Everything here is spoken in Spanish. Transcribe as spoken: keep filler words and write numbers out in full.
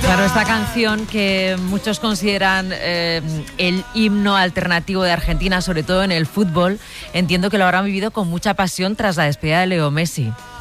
Claro, esta canción que muchos consideran eh, el himno alternativo de Argentina, sobre todo en el fútbol, entiendo que lo habrán vivido con mucha pasión tras la despedida de Leo Messi.